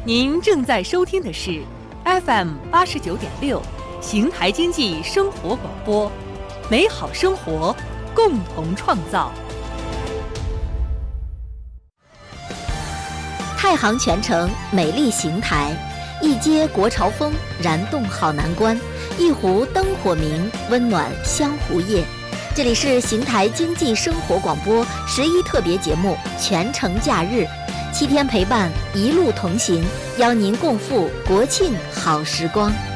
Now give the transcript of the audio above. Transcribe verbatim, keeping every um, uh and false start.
您正在收听的是 F M 八十九点六邢台经济生活广播，美好生活，共同创造。 太行泉城美丽邢台，一街国潮风，燃动好南关，一壶灯火明，温暖湘湖夜。这里是邢台经济生活广播十一特别节目《全城假日》，七天陪伴，一路同行，邀您共赴国庆好时光。